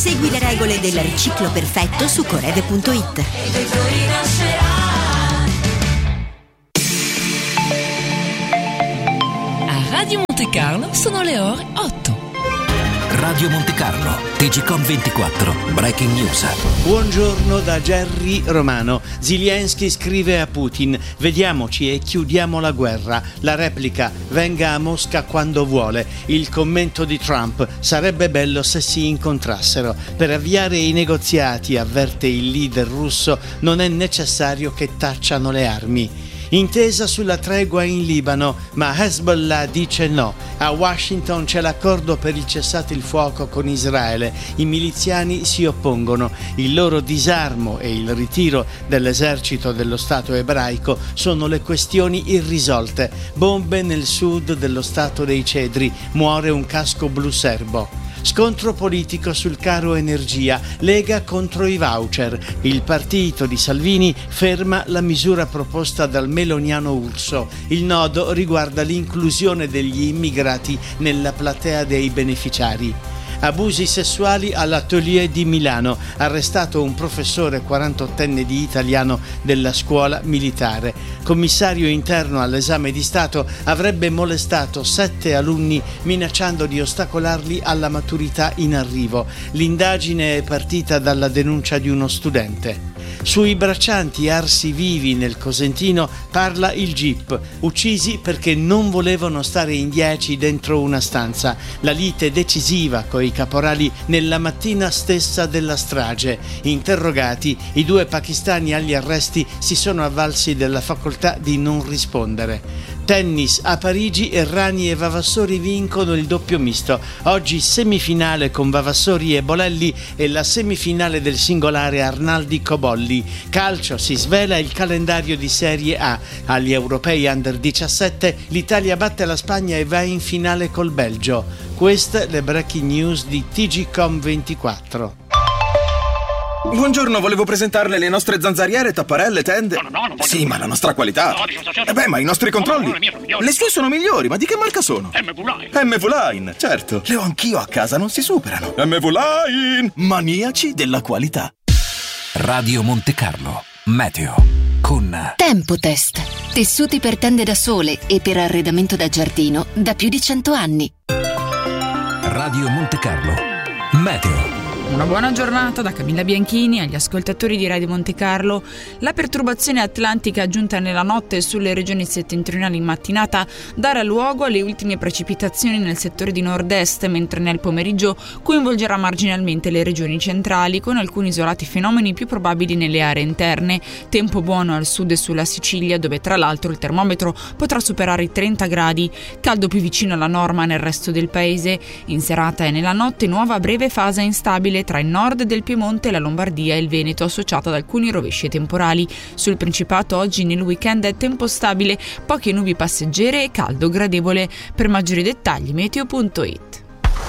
Segui le regole del riciclo perfetto su coreve.it. A Radio Monte Carlo sono le ore 8. Radio Monte Carlo, TGcom 24, Breaking News. Buongiorno da Gerry Romano. Zelensky scrive a Putin: vediamoci e chiudiamo la guerra. La replica: venga a Mosca quando vuole. Il commento di Trump: sarebbe bello se si incontrassero. Per avviare i negoziati, avverte il leader russo, non è necessario che tacciano le armi. Intesa sulla tregua in Libano, ma Hezbollah dice no. A Washington c'è l'accordo per il cessate il fuoco con Israele. I miliziani si oppongono. Il loro disarmo e il ritiro dell'esercito dello Stato ebraico sono le questioni irrisolte. Bombe nel sud dello Stato dei Cedri. Muore un casco blu serbo. Scontro politico sul caro energia, Lega contro i voucher. Il partito di Salvini ferma la misura proposta dal meloniano Urso. Il nodo riguarda l'inclusione degli immigrati nella platea dei beneficiari. Abusi sessuali all'Atelier di Milano, arrestato un professore 48enne di italiano della scuola militare. Commissario interno all'esame di Stato avrebbe molestato 7 alunni minacciando di ostacolarli alla maturità in arrivo. L'indagine è partita dalla denuncia di uno studente. Sui braccianti arsi vivi nel Cosentino parla il GIP, uccisi perché non volevano stare in 10 dentro una stanza. La lite decisiva coi caporali nella mattina stessa della strage. Interrogati, i 2 pakistani agli arresti si sono avvalsi della facoltà di non rispondere. Tennis a Parigi, Errani e Vavassori vincono il doppio misto. Oggi semifinale con Vavassori e Bolelli e la semifinale del singolare Arnaldi-Cobolli. Calcio, si svela il calendario di Serie A. Agli europei Under 17 l'Italia batte la Spagna e va in finale col Belgio. Queste le breaking news di TGcom 24. Buongiorno, volevo presentarle le nostre zanzariere, tapparelle, tende. No, non voglio. Sì, ma la nostra qualità. Ma i nostri controlli. No, le mie sono migliori. Le sue sono migliori, ma di che marca sono? MV-Line, certo. Le ho anch'io a casa, non si superano. MV-Line, maniaci della qualità. Radio Monte Carlo, meteo con Tempotest. Tessuti per tende da sole e per arredamento da giardino da più di 100 anni. Radio Monte Carlo, meteo. Una buona giornata da Camilla Bianchini agli ascoltatori di Radio Monte Carlo. La perturbazione atlantica giunta nella notte sulle regioni settentrionali in mattinata darà luogo alle ultime precipitazioni nel settore di nord-est, mentre nel pomeriggio coinvolgerà marginalmente le regioni centrali, con alcuni isolati fenomeni più probabili nelle aree interne. Tempo buono al sud e sulla Sicilia, dove tra l'altro il termometro potrà superare i 30 gradi. Caldo più vicino alla norma nel resto del paese. In serata e nella notte nuova breve fase instabile tra il nord del Piemonte, la Lombardia e il Veneto, associata ad alcuni rovesci temporali. Sul Principato oggi nel weekend è tempo stabile, poche nubi passeggere e caldo gradevole. Per maggiori dettagli meteo.it.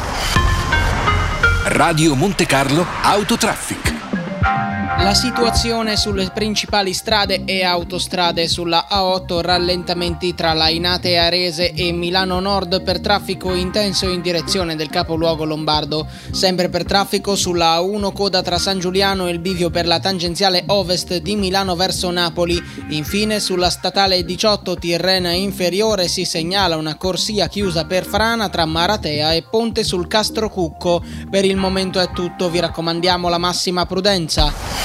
Radio Monte Carlo Autotraffic. La situazione sulle principali strade e autostrade: sulla A8 rallentamenti tra Lainate e Arese e Milano Nord per traffico intenso in direzione del capoluogo lombardo. Sempre per traffico sulla A1 coda tra San Giuliano e il bivio per la tangenziale ovest di Milano verso Napoli. Infine sulla statale 18 Tirrena Inferiore si segnala una corsia chiusa per frana tra Maratea e Ponte sul Castro Cucco. Per il momento è tutto, vi raccomandiamo la massima prudenza.